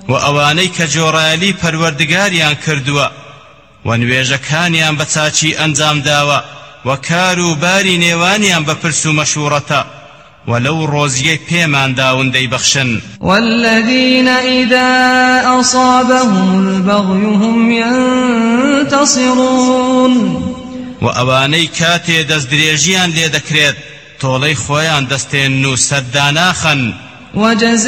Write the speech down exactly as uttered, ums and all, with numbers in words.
وأواني كجورالي پروردگاريان كردوا ونويجكانيان بتاچي أنزام داوا وكارو باري نيوانيان بپرسو مشورتا ولو روزي بيمان داون دي بخشن والذين إذا أصابهم البغي هم ينتصرون وأواني كاتي دزدريجيان ليدكريت طولي خويان دستين نو سداناخن وجزاء